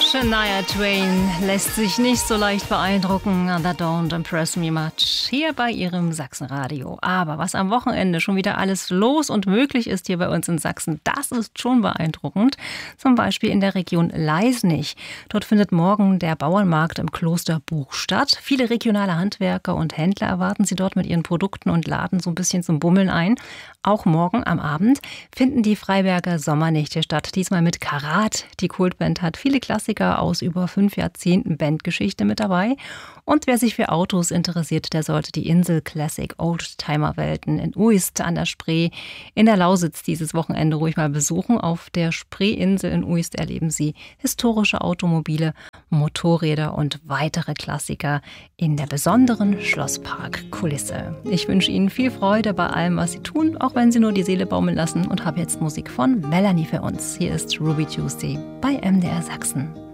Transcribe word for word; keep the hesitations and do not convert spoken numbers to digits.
Shania Twain lässt sich nicht so leicht beeindrucken. That don't impress me much. Hier bei ihrem Sachsenradio. Aber was am Wochenende schon wieder alles los und möglich ist hier bei uns in Sachsen, das ist schon beeindruckend. Zum Beispiel in der Region Leisnig. Dort findet morgen der Bauernmarkt im Kloster Buch statt. Viele regionale Handwerker und Händler erwarten sie dort mit ihren Produkten und laden so ein bisschen zum Bummeln ein. Auch morgen am Abend finden die Freiberger Sommernächte statt. Diesmal mit Karat. Die Kultband hat viele Klassiker aus über fünf Jahrzehnten Bandgeschichte mit dabei. Und wer sich für Autos interessiert, der sollte die Insel Classic Oldtimer-Welten in Uist an der Spree in der Lausitz dieses Wochenende ruhig mal besuchen. Auf der Spreeinsel in Uist erleben Sie historische Automobile, Motorräder und weitere Klassiker in der besonderen Schlosspark-Kulisse. Ich wünsche Ihnen viel Freude bei allem, was Sie tun, auch wenn Sie nur die Seele baumeln lassen, und habe jetzt Musik von Melanie für uns. Hier ist Ruby Tuesday bei M D R Sachsen.